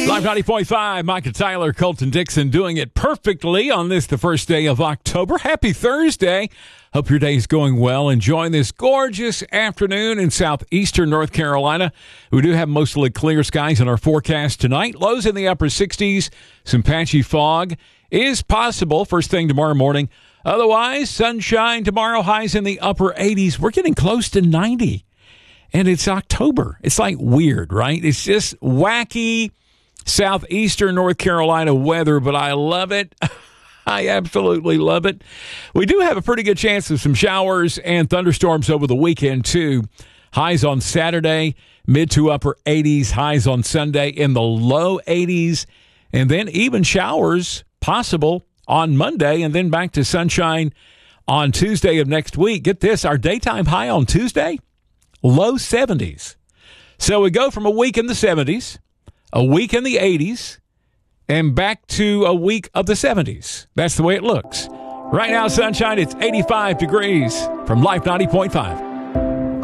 Live 90.5, Micah Tyler, Colton Dixon doing it perfectly on this, the first day of October. Happy Thursday. Hope your day's going well. Enjoying this gorgeous afternoon in southeastern North Carolina. We do have mostly clear skies in our forecast tonight. Lows in the upper 60s. Some patchy fog is possible first thing tomorrow morning. Otherwise, sunshine tomorrow, highs in the upper 80s. We're getting close to 90. And it's October. It's like weird, right? It's just wacky southeastern North Carolina weather, but I love it. I absolutely love it. We do have a pretty good chance of some showers and thunderstorms over the weekend, too. Highs on Saturday, mid to upper 80s. Highs on Sunday in the low 80s. And then even showers possible on Monday, and then back to sunshine on Tuesday of next week. Get this, our daytime high on Tuesday, low 70s. So we go from a week in the 70s, a week in the 80s, and back to a week of the 70s. That's the way it looks. Right now, sunshine, it's 85 degrees from Life 90.5.